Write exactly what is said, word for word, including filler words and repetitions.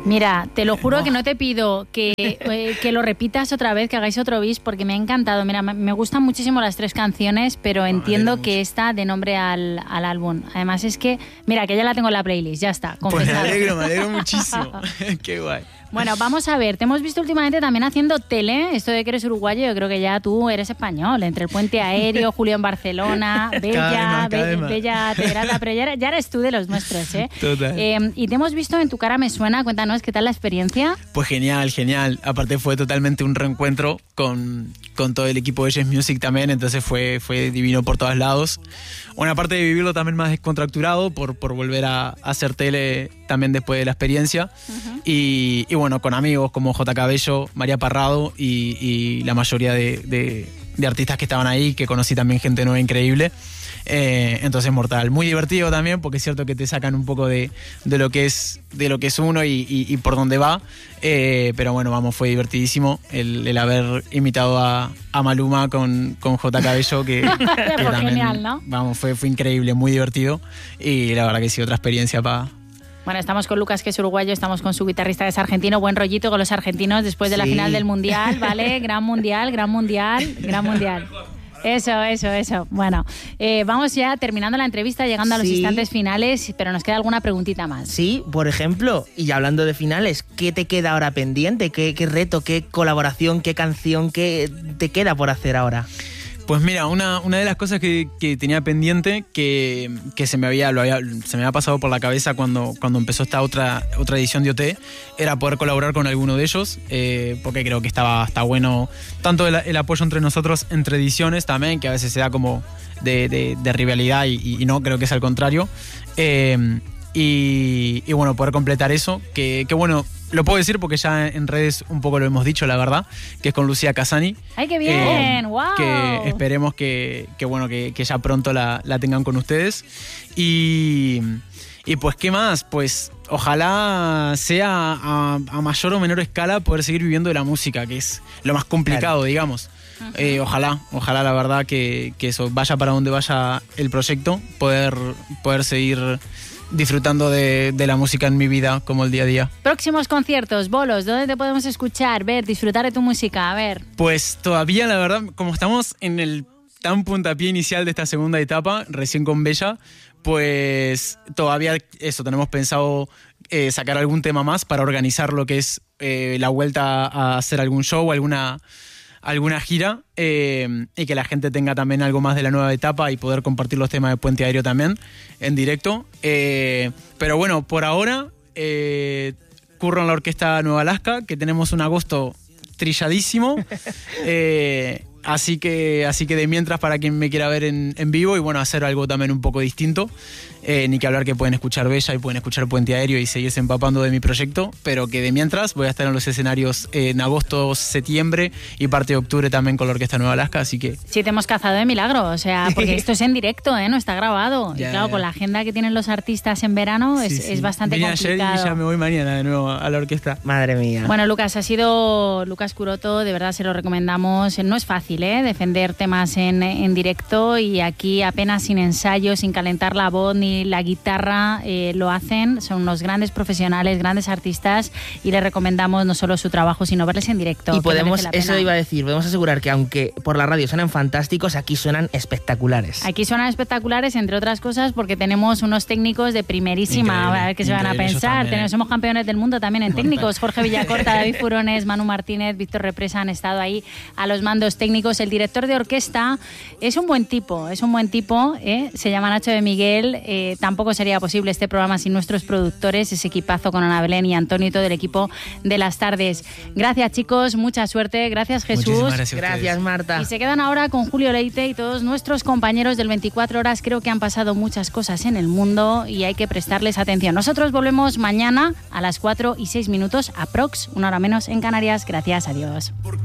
Mira, te lo juro que no te pido que, eh, que lo repitas otra vez, que hagáis otro bis, porque me ha encantado. Mira, me gustan muchísimo las tres canciones, pero entiendo no, que esta dé nombre al, al álbum. Además es que, mira, que ya la tengo en la playlist, ya está, confesado. Pues me alegro, me alegro muchísimo. Qué guay. Bueno, vamos a ver, te hemos visto últimamente también haciendo tele, esto de que eres uruguayo, yo creo que ya tú eres español, entre el Puente Aéreo, Julio en Barcelona, Bella, Be Bella Tegrata, pero ya, ya eres tú de los nuestros, ¿eh? Total. Eh, y te hemos visto en Tu cara me suena, cuéntanos, ¿qué tal la experiencia? Pues genial, genial. Aparte fue totalmente un reencuentro con, con todo el equipo de Yes Music también, entonces fue, fue divino por todos lados. Una parte de vivirlo también más descontracturado por, por volver a, a hacer tele también después de la experiencia. Uh-huh. y, y bueno, con amigos como J. Cabello, María Parrado y, y la mayoría de, de, de artistas que estaban ahí, que conocí también gente nueva increíble. Eh, entonces mortal, muy divertido también porque es cierto que te sacan un poco de, de lo que es de lo que es uno y, y, y por dónde va, eh, pero bueno, vamos, fue divertidísimo el, el haber imitado a, a Maluma con, con J. Cabello que, que también, genial, ¿no? Vamos, fue, fue increíble, muy divertido y la verdad que sí, otra experiencia para... Bueno, estamos con Lucas, que es uruguayo, estamos con su guitarrista, que es argentino, buen rollito con los argentinos después de la sí. final del Mundial, ¿vale? Gran Mundial, gran Mundial, gran Mundial. Eso, eso, eso. Bueno, eh, vamos ya terminando la entrevista, llegando a los sí. instantes finales, pero nos queda alguna preguntita más. Sí, por ejemplo, y hablando de finales, ¿qué te queda ahora pendiente? ¿Qué, qué reto, qué colaboración, qué canción, qué te queda por hacer ahora? Pues mira, una, una de las cosas que, que tenía pendiente, que, que se, me había, lo había, se me había pasado por la cabeza cuando, cuando empezó esta otra, otra edición de O T, era poder colaborar con alguno de ellos, eh, porque creo que estaba, está bueno tanto el, el apoyo entre nosotros, entre ediciones también, que a veces se da como de, de, de rivalidad y, y no, creo que es al contrario. Eh, y, y bueno, poder completar eso, que, que bueno... Lo puedo decir porque ya en redes un poco lo hemos dicho, la verdad, que es con Lucía Casani. ¡Ay, qué bien! Eh, ¡Wow! Que esperemos que, que, bueno, que, que ya pronto la, la tengan con ustedes. Y, y pues, ¿qué más? Pues ojalá sea a, a mayor o menor escala poder seguir viviendo de la música, que es lo más complicado, claro. digamos. Uh-huh. Eh, ojalá, ojalá la verdad que, que eso vaya para donde vaya el proyecto, poder, poder seguir... disfrutando de, de la música en mi vida, como el día a día. Próximos conciertos, bolos, ¿dónde te podemos escuchar, ver, disfrutar de tu música? A ver. Pues todavía, la verdad, como estamos en el tan puntapié inicial de esta segunda etapa, recién con Bella, pues todavía eso, tenemos pensado eh, sacar algún tema más para organizar lo que es eh, la vuelta a hacer algún show, alguna... alguna gira eh, y que la gente tenga también algo más de la nueva etapa y poder compartir los temas de Puente Aéreo también en directo. Eh, pero bueno, por ahora eh, curro en la Orquesta Nueva Alaska, que tenemos un agosto trilladísimo. Eh, así que así que de mientras, para quien me quiera ver en, en vivo y bueno, hacer algo también un poco distinto. Eh, ni que hablar que pueden escuchar Bella y pueden escuchar Puente Aéreo y seguirse empapando de mi proyecto, pero que de mientras voy a estar en los escenarios en agosto, septiembre y parte de octubre también con la Orquesta Nueva Alaska, así que... Sí, te hemos cazado de milagro, o sea, porque esto es en directo, ¿eh? No está grabado. Ya, y claro, ya. con la agenda que tienen los artistas en verano Sí, es, sí. es bastante Vine complicado. ayer y ya me voy mañana de nuevo a la orquesta. Madre mía. Bueno, Lucas, ha sido Lucas Curoto, de verdad se lo recomendamos. No es fácil, ¿eh? Defender temas en, en directo y aquí apenas sin ensayo, sin calentar la voz ni la guitarra, eh, lo hacen. Son unos grandes profesionales, grandes artistas y les recomendamos no solo su trabajo, sino verles en directo. Y podemos, eso eso iba a decir, podemos asegurar que aunque por la radio suenan fantásticos, aquí suenan espectaculares. Aquí suenan espectaculares, entre otras cosas, porque tenemos unos técnicos de primerísima. Increíble, a ver qué se van a pensar. también, tenemos, ¿eh? Somos campeones del mundo también en técnicos. Jorge Villacorta, David Furones, Manu Martínez, Víctor Represa han estado ahí a los mandos técnicos. El director de orquesta es un buen tipo, es un buen tipo, ¿eh? Se llama Nacho de Miguel. Eh, tampoco sería posible este programa sin nuestros productores, ese equipazo con Ana Belén y Antonio y todo el equipo de las tardes. Gracias, chicos, mucha suerte. Gracias, Jesús. Gracias, gracias, Marta. Y se quedan ahora con Julio Leite y todos nuestros compañeros del veinticuatro horas. Creo que han pasado muchas cosas en el mundo y hay que prestarles atención. Nosotros volvemos mañana a las cuatro y seis minutos, aprox, una hora menos en Canarias. Gracias, adiós.